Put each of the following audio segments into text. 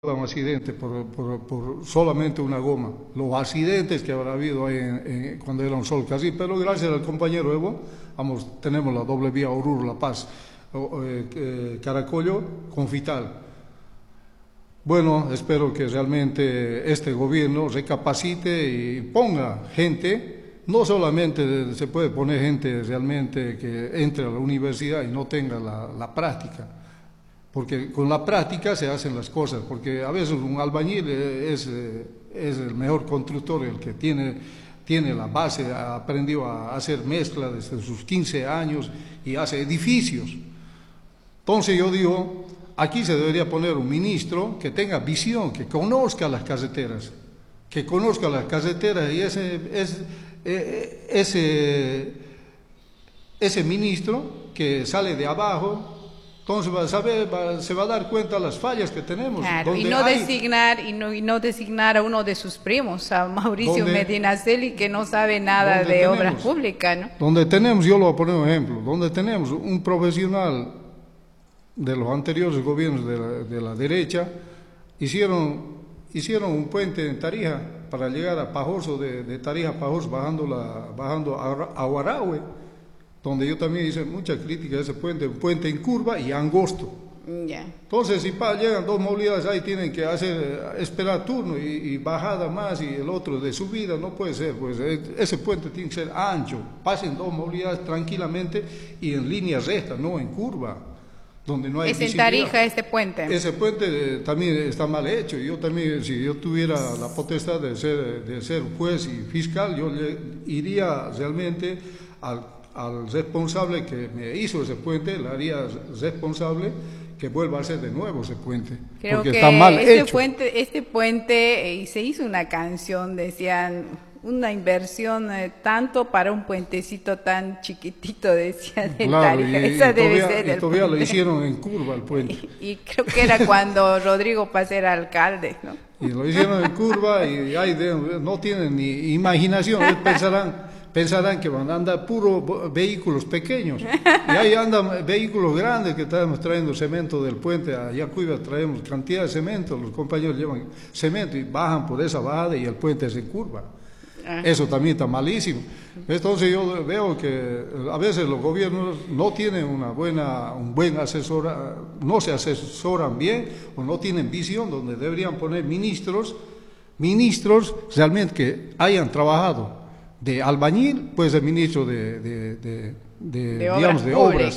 un accidente por solamente una goma. Los accidentes que habrá habido ahí cuando era un sol casi, pero gracias al compañero Evo, tenemos la doble vía Oruro-La Paz, Caracollo, Confital. Bueno, espero que realmente este gobierno recapacite y ponga gente. No solamente se puede poner gente realmente que entre a la universidad y no tenga la práctica, porque con la práctica se hacen las cosas, porque a veces un albañil es el mejor constructor, el que tiene la base, ha aprendido a hacer mezcla desde sus 15 años y hace edificios. Entonces yo digo, aquí se debería poner un ministro que tenga visión, que conozca las carreteras, y ese ministro que sale de abajo, entonces se va a dar cuenta de las fallas que tenemos. Claro, y no designar a uno de sus primos, a Mauricio Medinaceli, que no sabe nada de obras públicas, ¿no? Donde tenemos, yo lo voy a poner un ejemplo, donde tenemos un profesional de los anteriores gobiernos de la derecha, hicieron un puente en Tarija para llegar a Pajoso, de Tarija a Pajoso, bajando a Huarahue, donde yo también hice mucha crítica a ese puente, un puente en curva y angosto. Yeah. Entonces, si llegan dos movilidades ahí, tienen que esperar turno y bajada más, y el otro de subida, no puede ser, pues ese puente tiene que ser ancho, pasen dos movilidades tranquilamente y en línea recta, no en curva, donde no hay visibilidad. Es en Tarija este puente. Ese puente también está mal hecho. Yo también, si yo tuviera la potestad de ser juez y fiscal, yo le iría realmente al responsable que me hizo ese puente, le haría responsable que vuelva a hacer de nuevo ese puente. Creo porque que está mal hecho. Este puente, se hizo una canción, decían, una inversión tanto para un puentecito tan chiquitito, decían. Claro, Esa debe ser el todavía puente. lo hicieron en curva el puente. Y creo que era cuando Rodrigo Paz era alcalde, ¿no? Y lo hicieron en curva y no tienen ni imaginación, pensarán que van a andar puros vehículos pequeños, y ahí andan vehículos grandes que estamos trayendo cemento del puente a Yacuiba, traemos cantidad de cemento, los compañeros llevan cemento y bajan por esa bajada y el puente es en curva. Eso también está malísimo. Entonces yo veo que a veces los gobiernos no tienen un buen asesor, no se asesoran bien o no tienen visión, donde deberían poner ministros realmente que hayan trabajado. De albañil, puede ser ministro de obras.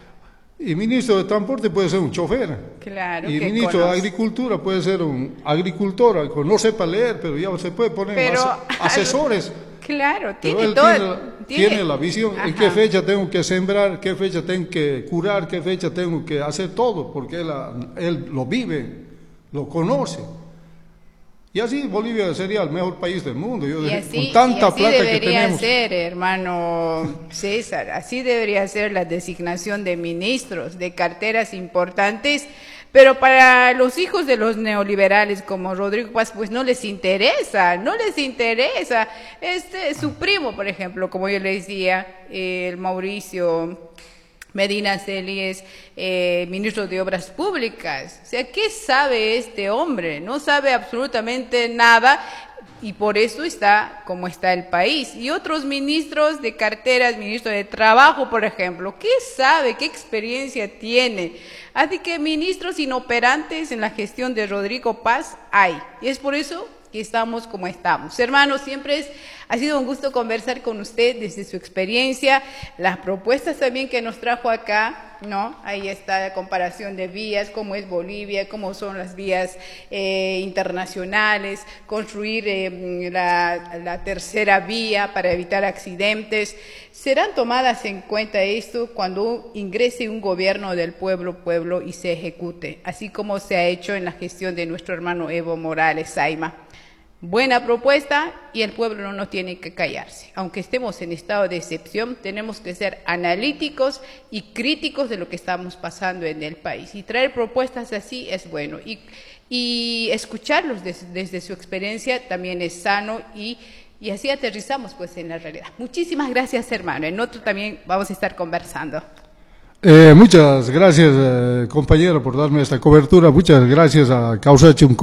Y ministro de transporte puede ser un chofer. Claro. Y ministro de agricultura puede ser un agricultor, que no sepa leer, pero ya se puede poner asesores. Claro, pero él tiene la visión. Ajá. En qué fecha tengo que sembrar, qué fecha tengo que curar, qué fecha tengo que hacer todo, porque él lo vive, lo conoce. Y así Bolivia sería el mejor país del mundo. Con tanta plata que tenemos. Así debería ser, hermano César, así debería ser la designación de ministros, de carteras importantes, pero para los hijos de los neoliberales como Rodrigo Paz, pues no les interesa. Su primo, por ejemplo, como yo le decía, el Mauricio Medinaceli es ministro de Obras Públicas. O sea, ¿qué sabe este hombre? No sabe absolutamente nada, y por eso está como está el país. Y otros ministros de carteras, ministro de Trabajo, por ejemplo, ¿qué sabe? ¿Qué experiencia tiene? Así que ministros inoperantes en la gestión de Rodrigo Paz hay. Y es por eso que estamos como estamos. Hermanos, ha sido un gusto conversar con usted desde su experiencia, las propuestas también que nos trajo acá, ¿no? Ahí está la comparación de vías, cómo es Bolivia, cómo son las vías internacionales, construir la tercera vía para evitar accidentes. Serán tomadas en cuenta esto cuando ingrese un gobierno del pueblo y se ejecute, así como se ha hecho en la gestión de nuestro hermano Evo Morales Saima. Buena propuesta, y el pueblo no tiene que callarse. Aunque estemos en estado de excepción, tenemos que ser analíticos y críticos de lo que estamos pasando en el país. Y traer propuestas así es bueno. Y escucharlos desde su experiencia también es sano, y así aterrizamos pues en la realidad. Muchísimas gracias, hermano. En otro también vamos a estar conversando. Muchas gracias, compañero, por darme esta cobertura. Muchas gracias a Causa Chumco.